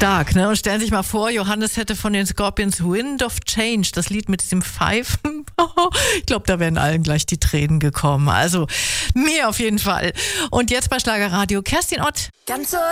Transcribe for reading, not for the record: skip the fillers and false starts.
Stark, ne? Und stellen Sie sich mal vor, Johannes hätte von den Scorpions Wind of Change, das Lied mit diesem Pfeifen. Ich glaube, da wären allen gleich die Tränen gekommen. Also mir auf jeden Fall. Und jetzt bei Schlagerradio Kerstin Ott. Ganz so